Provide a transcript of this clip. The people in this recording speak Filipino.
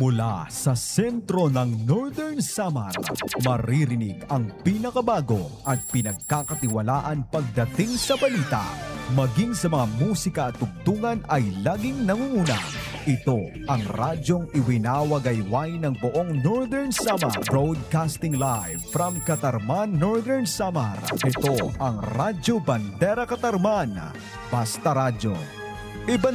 Mula sa sentro ng Northern Samar, maririnig ang pinakabago at pinagkakatiwalaan pagdating sa balita. Maging sa mga musika at tugtungan ay laging nangunguna. Ito ang radyong iwinawagayway ng buong Northern Samar. Broadcasting live from Katarman, Northern Samar. Ito ang Radyo Bandera Katarman. Basta Radyo. Iba